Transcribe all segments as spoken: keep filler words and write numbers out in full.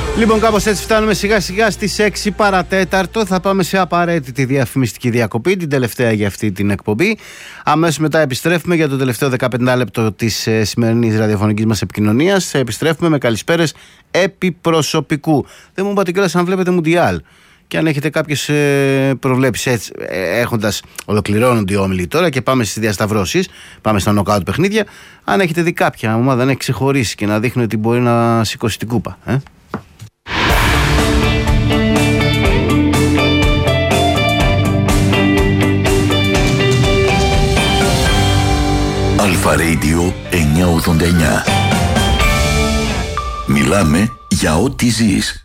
Λοιπόν, κάπως έτσι φτάνουμε σιγά σιγά στις έξι παρατέταρτο. Θα πάμε σε απαραίτητη διαφημιστική διακοπή, την τελευταία για αυτή την εκπομπή. Αμέσως μετά επιστρέφουμε για το τελευταίο δεκαπέντε λεπτό της ε, σημερινής ραδιοφωνικής μας επικοινωνίας. Επιστρέφουμε με καλησπέρες επί προσωπικού. Δεν μου είπατε κιόλας αν βλέπετε Μουντιάλ και αν έχετε κάποιες ε, προβλέψεις, έτσι, ε, έχοντας ολοκληρώνονται οι όμιλοι τώρα και πάμε στις διασταυρώσεις, πάμε στα νοκάουτ παιχνίδια. Αν έχετε δει κάποια ομάδα να έχει ξεχωρίσει και να δείχνει ότι μπορεί να σηκώσει την κούπα. Ε? Αλφα Radio εννιακόσια ογδόντα εννιά. Μιλάμε για ό,τι ζεις.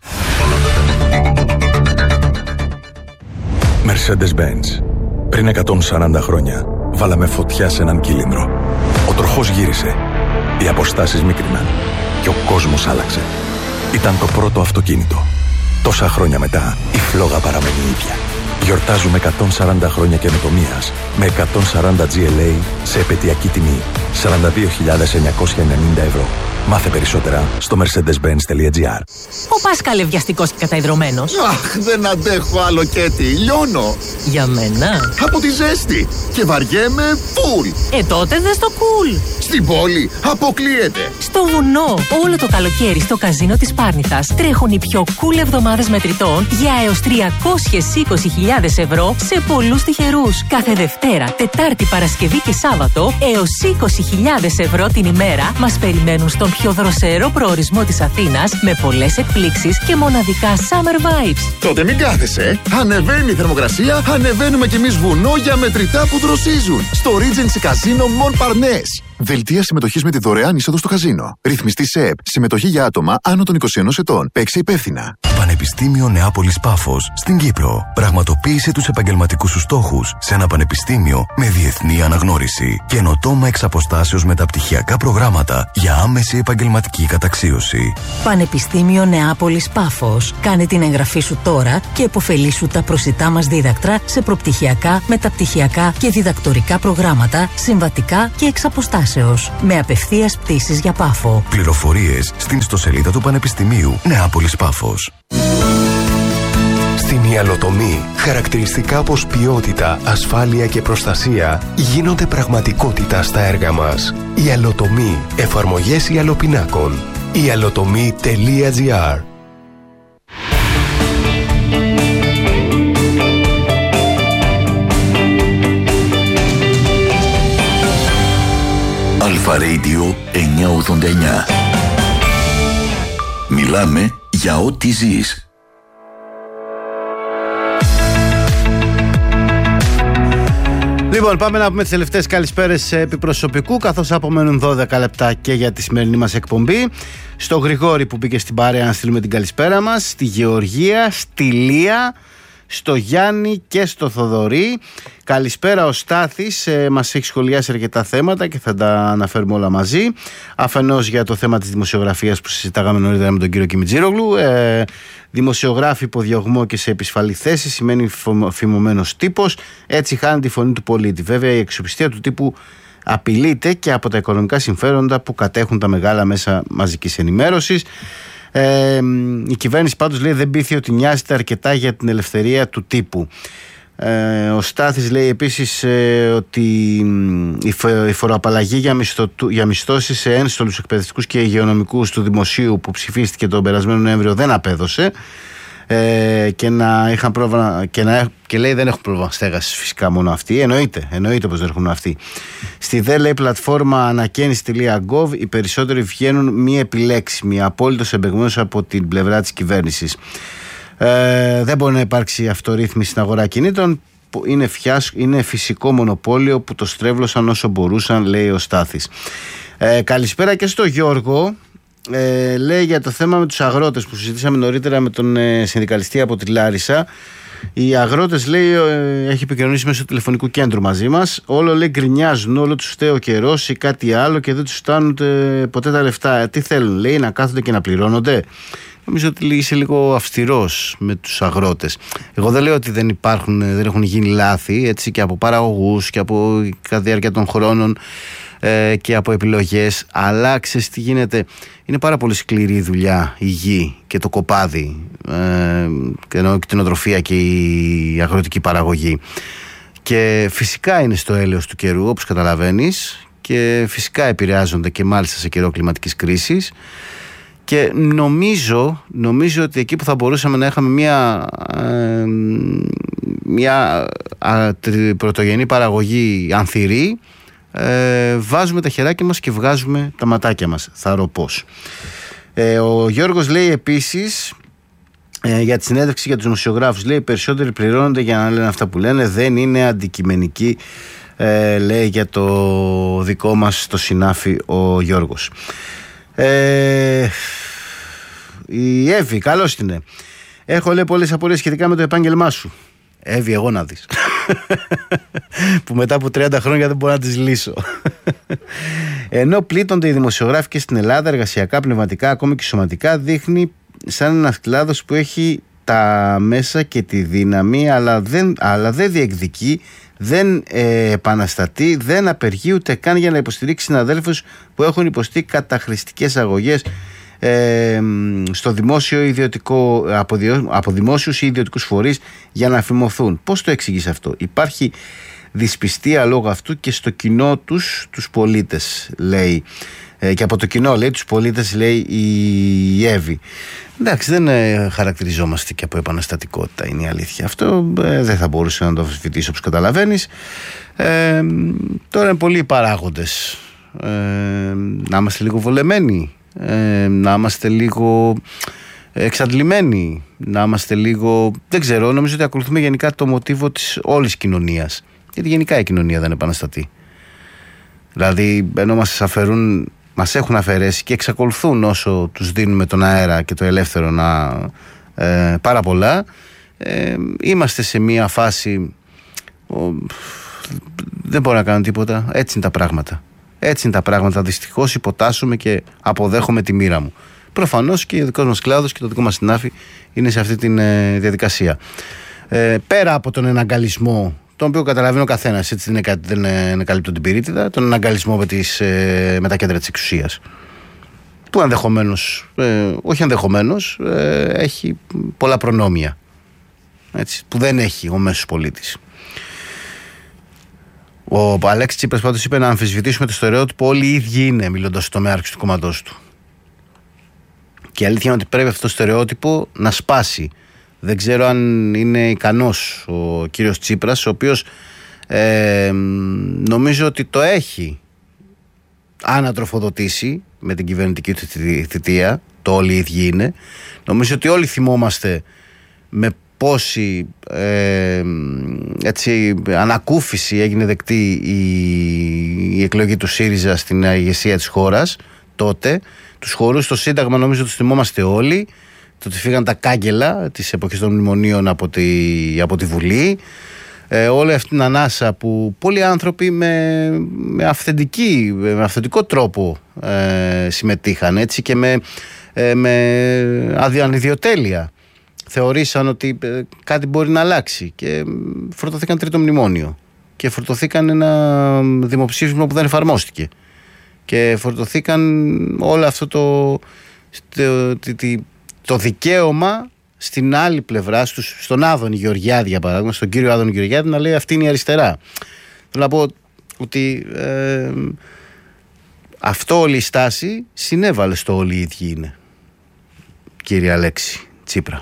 Mercedes-Benz. Πριν εκατόν σαράντα χρόνια βάλαμε φωτιά σε έναν κύλινδρο. Ο τροχός γύρισε. Οι αποστάσεις μίκριναν. Και ο κόσμος άλλαξε. Ήταν το πρώτο αυτοκίνητο. Τόσα χρόνια μετά η φλόγα παραμένει ίδια. Γιορτάζουμε εκατόν σαράντα χρόνια καινοτομίας με εκατόν σαράντα τζι ελ έι σε επαιτειακή τιμή σαράντα δύο χιλιάδες εννιακόσια ενενήντα ευρώ. Μάθε περισσότερα στο mercedes benz τελεία gr. Ο Πάσκαλ βιαστικός και καταϊδρωμένος. Αχ, δεν αντέχω άλλο Κέτι, λιώνω. Για μένα. Από τη ζέστη και βαριέμαι φουλ. Ε, τότε δες το cool. Στην πόλη αποκλείεται. Στο βουνό, όλο το καλοκαίρι στο καζίνο της Πάρνηθας τρέχουν οι πιο cool εβδομάδες μετρητών για έως τριακόσιες είκοσι χιλιάδες ευρώ σε πολλούς τυχερούς. Κάθε Δευτέρα, Τετάρτη, Παρασκευή και Σάββατο έως είκοσι χιλιάδες ευρώ την ημέρα μας περιμένουν στον πιο δροσερό προορισμό της Αθήνας με πολλές εκπλήξεις και μοναδικά summer vibes. Τότε μην κάθεσαι. Ανεβαίνει η θερμοκρασία, ανεβαίνουμε κι εμείς βουνό για μετρητά που δροσίζουν. Στο Regency Casino Montparnasse. Δελτία συμμετοχής με τη δωρεάν είσοδο στο καζίνο. Ρυθμιστή ΣΕΠ. Συμμετοχή για άτομα άνω των είκοσι ενός ετών. Παίξε υπεύθυνα. Πανεπιστήμιο Νεάπολης Πάφος στην Κύπρο. Πραγματοποίησε τους επαγγελματικούς σου στόχους σε ένα πανεπιστήμιο με διεθνή αναγνώριση. Καινοτόμα εξ αποστάσεως μεταπτυχιακά προγράμματα για άμεση επαγγελματική καταξίωση. Πανεπιστήμιο Νεάπολης Πάφος. Κάνε την εγγραφή σου τώρα και επωφελήσου τα προσιτά μας δίδακτρα σε προπτυχιακά, μεταπτυχιακά και διδακτορικά προγράμματα, συμβατικά και εξ αποστάσεως. Με απευθείας πτήσεις για Πάφο. Πληροφορίες στην ιστοσελίδα του Πανεπιστημίου Νεάπολης Πάφος. Στην ιαλοτομή, χαρακτηριστικά όπως ποιότητα, ασφάλεια και προστασία γίνονται πραγματικότητα στα έργα μας. Ιαλοτομή, εφαρμογές ιαλοπινάκων. ιαλοτομή τελεία gr. Αλφα Radio εννιακόσια ογδόντα εννιά. Μιλάμε για ό,τι ζεις. Λοιπόν, πάμε να πούμε τις τελευταίες καλησπέρες επί προσωπικού, καθώς απομένουν δώδεκα λεπτά και για τη σημερινή μας εκπομπή. Στο Γρηγόρη που μπήκε στην παρέα να στείλουμε την καλησπέρα μας, στη Γεωργία, στη Λία, στο Γιάννη και στο Θοδωρή. Καλησπέρα, ο Στάθης ε, μας έχει σχολιάσει αρκετά θέματα και θα τα αναφέρουμε όλα μαζί. Αφενός για το θέμα της δημοσιογραφίας που συζητάγαμε νωρίτερα με τον κύριο Κιμιτζήρογλου. Ε, δημοσιογράφοι υποδιωγμό και σε επισφαλή θέση σημαίνει φημωμένος τύπος. Έτσι χάνει τη φωνή του πολίτη. Βέβαια, η αξιοπιστία του τύπου απειλείται και από τα οικονομικά συμφέροντα που κατέχουν τα μεγάλα μέσα μαζικής ενημέρωσης. Ε, η κυβέρνηση πάντως λέει δεν πείθει ότι νοιάζεται αρκετά για την ελευθερία του τύπου. Ε, ο Στάθης λέει επίσης ε, ότι η, φο, η φοροαπαλλαγή για, μισθω, για μισθώσεις σε ένστολους εκπαιδευτικούς και υγειονομικούς του δημοσίου που ψηφίστηκε τον περασμένο Νοέμβριο δεν απέδωσε. Ε, και, να είχαν πρόβλημα, και, να, και λέει δεν έχουν πρόβλημα στέγασης φυσικά μόνο αυτοί. Εννοείται, εννοείται πως δεν έχουν αυτοί. Στη δε λέει πλατφόρμα ανακαίνιση τελεία γκοβ οι περισσότεροι βγαίνουν μη επιλέξιμοι, απόλυτος εμπεγμένος από την πλευρά της κυβέρνησης. Ε, δεν μπορεί να υπάρξει αυτορύθμιση στην αγορά κινήτων. Είναι, φιάσ, είναι φυσικό μονοπόλιο που το στρέβλωσαν όσο μπορούσαν, λέει ο Στάθης. Ε, καλησπέρα και στο Γιώργο. Ε, λέει για το θέμα με τους αγρότες που συζητήσαμε νωρίτερα με τον ε, συνδικαλιστή από τη Λάρισα. Οι αγρότες, λέει, ε, έχει επικοινωνήσει μέσω του τηλεφωνικού κέντρου μαζί μας. Όλο, λέει, γκρινιάζουν, όλο τους φταίει ο καιρός ή κάτι άλλο και δεν τους φτάνουν ε, ποτέ τα λεφτά. Ε, τι θέλουν, λέει, να κάθονται και να πληρώνονται. Νομίζω ότι είσαι λίγο αυστηρός με τους αγρότες. Εγώ δεν λέω ότι δεν υπάρχουν, δεν έχουν γίνει λάθη, έτσι, και από παραγωγούς και από κατά διάρκεια των χρόνων. ε, και από επιλογές. Αλλά ξέρεις τι γίνεται, είναι πάρα πολύ σκληρή η δουλειά, η γη και το κοπάδι, ε, και ενώ η κτηνοτροφία και η αγροτική παραγωγή. Και φυσικά είναι στο έλεος του καιρού, όπως καταλαβαίνεις, και φυσικά επηρεάζονται και μάλιστα σε καιρό κλιματικής κρίσης. Και νομίζω, νομίζω ότι εκεί που θα μπορούσαμε να είχαμε μια, ε, μια α, πρωτογενή παραγωγή ανθυρή, ε, βάζουμε τα χεράκια μας και βγάζουμε τα ματάκια μας. Θα ρω πώς. Ε, ο Γιώργος λέει επίσης, ε, για τη συνέντευξη για τους δημοσιογράφους, λέει, περισσότεροι πληρώνονται για να λένε αυτά που λένε, δεν είναι αντικειμενική, ε, λέει για το δικό μας το συνάφι ο Γιώργος. Ε, η Εύη, καλώς την είναι. Έχω, λέει, πολλές απορίες σχετικά με το επάγγελμά σου. Εύη, εγώ να δεις. Που μετά από τριάντα χρόνια δεν μπορώ να τις λύσω. Ενώ πλήττονται οι δημοσιογράφοι και στην Ελλάδα, εργασιακά, πνευματικά, ακόμη και σωματικά, δείχνει σαν ένας κλάδος που έχει τα μέσα και τη δύναμη, αλλά δεν, αλλά δεν διεκδικεί, δεν ε, επαναστατεί, δεν απεργεί ούτε καν για να υποστηρίξει συναδέλφους που έχουν υποστεί καταχρηστικές αγωγές ε, στο δημόσιο ιδιωτικό, από, από δημόσιους ή ιδιωτικούς φορείς για να αφημωθούν. Πώς το εξηγείς αυτό? Υπάρχει δυσπιστία λόγω αυτού και στο κοινό τους, τους πολίτες, λέει, ε, και από το κοινό, λέει, τους πολίτες, λέει η Εύη. Εντάξει, δεν ε, χαρακτηριζόμαστε και από επαναστατικότητα, είναι η αλήθεια. Αυτό ε, δεν θα μπορούσα να το αμφισβητήσω, όπως καταλαβαίνεις. Ε, τώρα είναι πολλοί οι παράγοντες. Ε, να είμαστε λίγο βολεμένοι, ε, να είμαστε λίγο εξαντλημένοι, να είμαστε λίγο... Δεν ξέρω, νομίζω ότι ακολουθούμε γενικά το μοτίβο της όλης κοινωνίας. Γιατί γενικά η κοινωνία δεν επαναστατεί. Δηλαδή, ενώ μας αφαιρούν... Μας έχουν αφαιρέσει και εξακολουθούν όσο τους δίνουμε τον αέρα και το ελεύθερο να ε, πάρα πολλά. Ε, είμαστε σε μια φάση ο, δεν μπορώ να κάνω τίποτα. Έτσι είναι τα πράγματα. Έτσι είναι τα πράγματα. Δυστυχώς υποτάσσομαι και αποδέχομαι τη μοίρα μου. Προφανώς και ο δικός μας κλάδος και το δικό μας συνάφι είναι σε αυτή τη ε, διαδικασία. Ε, πέρα από τον εναγκαλισμό, τον οποίο καταλαβαίνει ο καθένας, έτσι δεν, δεν ανακαλύπτω την πυρίτιδα, τον αναγκαλισμό με, τις, ε, με τα κέντρα της εξουσίας, που ενδεχομένως, ε, όχι ενδεχομένως, ε, έχει πολλά προνόμια, έτσι, που δεν έχει ο μέσος πολίτης. Ο Αλέξης Τσίπρας πάντως είπε να αμφισβητήσουμε το στερεότυπο όλοι οι ίδιοι είναι, μιλώντας στο τομέα άρξης του κόμματός του. Και η αλήθεια είναι ότι πρέπει αυτό το στερεότυπο να σπάσει. Δεν ξέρω αν είναι ικανός ο κύριος Τσίπρας, ο οποίος ε, νομίζω ότι το έχει ανατροφοδοτήσει με την κυβερνητική του θητεία, το όλοι οι ίδιοι είναι. Νομίζω ότι όλοι θυμόμαστε με πόση ε, έτσι, ανακούφιση έγινε δεκτή η, η εκλογή του ΣΥΡΙΖΑ στην ηγεσία της χώρας τότε. Τους χορούς στο Σύνταγμα νομίζω τους θυμόμαστε όλοι. Το ότι φύγαν τα κάγκελα της εποχής των μνημονίων από τη, από τη Βουλή, ε, όλη αυτή την ανάσα που πολλοί άνθρωποι με, με, αυθεντική, με αυθεντικό τρόπο ε, συμμετείχαν, έτσι, και με, ε, με αδιανιδιοτέλεια θεωρήσαν ότι ε, κάτι μπορεί να αλλάξει και φορτωθήκαν τρίτο μνημόνιο και φορτωθήκαν ένα δημοψήφισμα που δεν εφαρμόστηκε και φορτωθήκαν όλο αυτό το, το, το, το το δικαίωμα στην άλλη πλευρά, στους, στον Άδωνη Γεωργιάδη για παράδειγμα, στον κύριο Άδωνη Γεωργιάδη, να λέει αυτή είναι η αριστερά. Θέλω να πω ότι ε, αυτό όλη η στάση συνέβαλε στο όλοι οι ίδιοι είναι, κύριε Αλέξη Τσίπρα.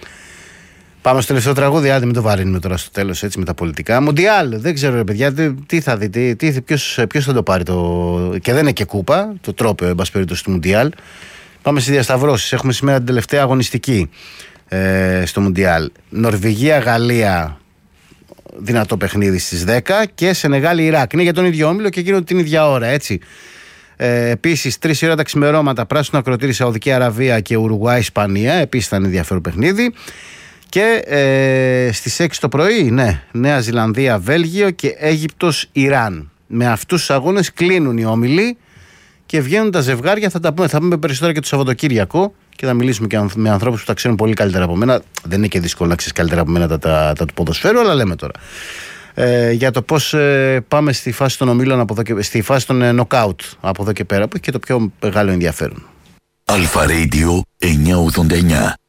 Πάμε στο τελευταίο τραγούδι, άντε μην το βαρύνουμε τώρα στο τέλος, έτσι, με τα πολιτικά. Μουντιάλ, δεν ξέρω ρε παιδιά, τι, τι θα δει, τι, ποιος, ποιος θα το πάρει το... Και δεν είναι και κούπα, το τρόπαιο εν πάση περιπτώσει του Μουντιάλ. Πάμε στις διασταυρώσεις. Έχουμε σήμερα την τελευταία αγωνιστική ε, στο Μουντιάλ. Νορβηγία-Γαλλία, δυνατό παιχνίδι στις δέκα, και Σενεγάλη-Ιράκ. Είναι για τον ίδιο όμιλο και γίνονται την ίδια ώρα, έτσι. Ε, επίσης, τρεις ώρα τα ξημερώματα, πράσινο ακροτήρι Σαουδική Αραβία και Ουρουγουάη-Ισπανία. Επίσης θα είναι ενδιαφέρον παιχνίδι. Και ε, στις έξι το πρωί, ναι, Νέα Ζηλανδία-Βέλγιο και Αίγυπτος-Ιράν. Με αυτούς τους αγώνες κλείνουν οι όμιλοι και βγαίνουν τα ζευγάρια. Θα τα πούμε, θα πούμε περισσότερα και το Σαββατοκύριακο και θα μιλήσουμε και με ανθρώπους που τα ξέρουν πολύ καλύτερα από μένα. Δεν είναι και δύσκολο να ξέρεις καλύτερα από μένα τα, τα, τα του ποδοσφαίρου, αλλά λέμε τώρα. ε, για το πώς ε, πάμε στη φάση των ομίλων, από εδώ και, στη φάση των ε, νοκάουτ από εδώ και πέρα, που έχει και το πιο μεγάλο ενδιαφέρον. Αλφα Radio εννιακόσια ογδόντα εννιά.